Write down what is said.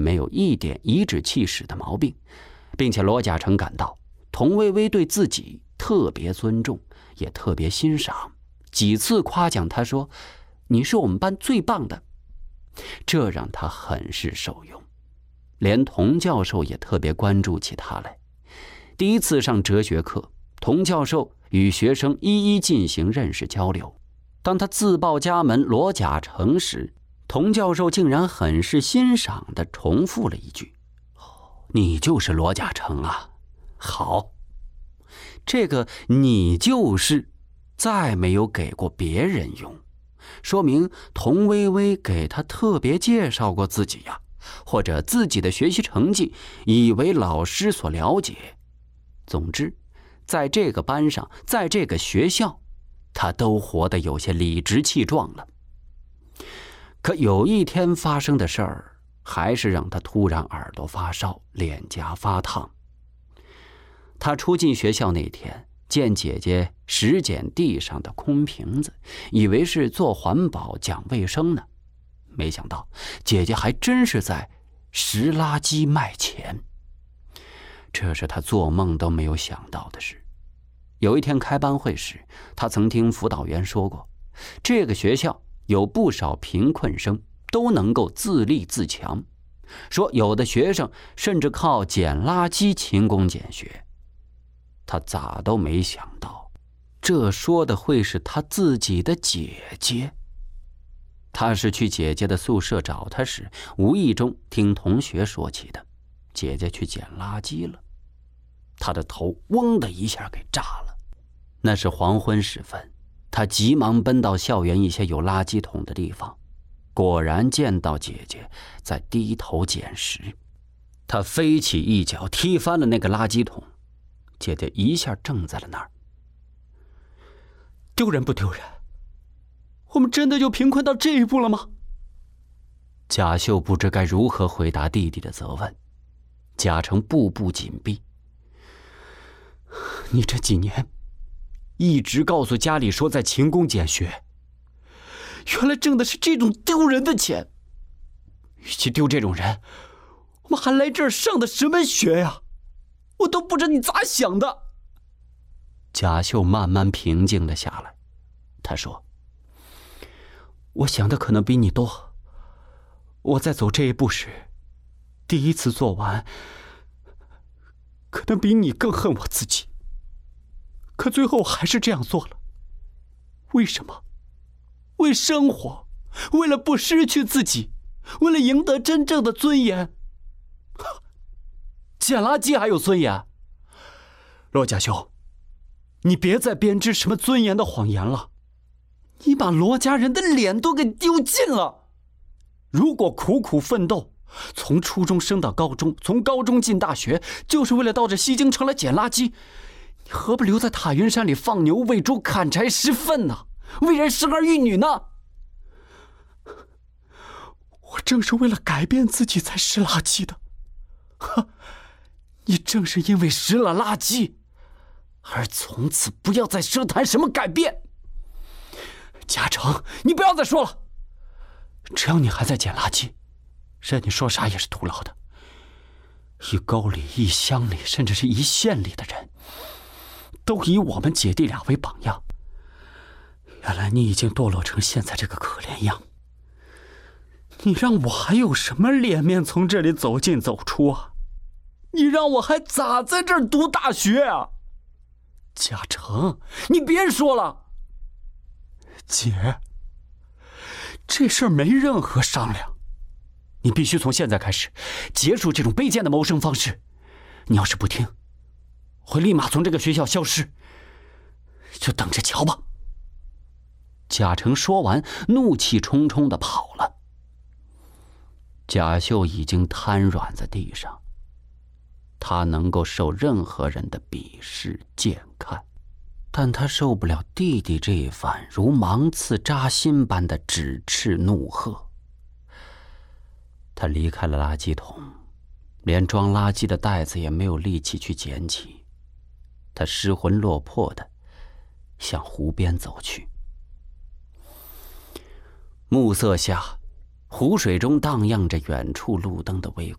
没有一点颐指气使的毛病，并且罗嘉诚感到童薇薇对自己特别尊重，也特别欣赏，几次夸奖他说：“你是我们班最棒的。”这让他很是受用，连童教授也特别关注起他来。第一次上哲学课，童教授与学生一一进行认识交流。当他自报家门罗嘉诚时，童教授竟然很是欣赏地重复了一句：“你就是罗嘉诚啊，好。”这个“你就是”再没有给过别人用，说明童薇薇给他特别介绍过自己呀，或者自己的学习成绩已为老师所了解。总之，在这个班上，在这个学校，他都活得有些理直气壮了。可有一天发生的事儿，还是让他突然耳朵发烧，脸颊发烫。他初进学校那天，见姐姐拾捡地上的空瓶子，以为是做环保讲卫生呢，没想到姐姐还真是在拾垃圾卖钱。这是他做梦都没有想到的事。有一天开班会时，他曾听辅导员说过，这个学校有不少贫困生都能够自立自强，说有的学生甚至靠捡垃圾勤工俭学。他咋都没想到，这说的会是他自己的姐姐。他是去姐姐的宿舍找她时，无意中听同学说起的，姐姐去捡垃圾了。他的头嗡的一下给炸了。那是黄昏时分，他急忙奔到校园一些有垃圾桶的地方，果然见到姐姐在低头捡拾。他飞起一脚踢翻了那个垃圾桶，姐姐一下怔在了那儿。丢人不丢人？我们真的就贫困到这一步了吗？贾秀不知该如何回答弟弟的责问。贾成步步紧逼。你这几年一直告诉家里说在勤工俭学，原来挣的是这种丢人的钱。与其丢这种人，我们还来这儿上的什么学呀？我都不知你咋想的。贾秀慢慢平静了下来，他说：“我想的可能比你多。我在走这一步时，第一次做完，可能比你更恨我自己。可最后我还是这样做了。为什么？为生活，为了不失去自己，为了赢得真正的尊严。捡垃圾还有尊严？罗家兄，你别再编织什么尊严的谎言了。你把罗家人的脸都给丢尽了。如果苦苦奋斗，从初中升到高中，从高中进大学，就是为了到这西京城来捡垃圾，你何不留在塔云山里放牛喂猪砍柴拾粪呢？为人生儿育女呢？我正是为了改变自己才拾垃圾的。你正是因为拾了垃圾，而从此不要再奢谈什么改变。嘉诚，你不要再说了。只要你还在捡垃圾，任你说啥也是徒劳的。一沟里、一乡里，甚至是一县里的人，都以我们姐弟俩为榜样。原来你已经堕落成现在这个可怜样。你让我还有什么脸面从这里走进走出啊？你让我还咋在这儿读大学啊？嘉诚，你别说了。姐，这事儿没任何商量。你必须从现在开始结束这种卑贱的谋生方式。你要是不听，我会立马从这个学校消失，就等着瞧吧。贾成说完，怒气冲冲地跑了。贾秀已经瘫软在地上，他能够受任何人的鄙视践看，但他受不了弟弟这一番如芒刺扎心般的指斥怒喝。他离开了垃圾桶，连装垃圾的袋子也没有力气去捡起。他失魂落魄地向湖边走去。暮色下，湖水中荡漾着远处路灯的微光。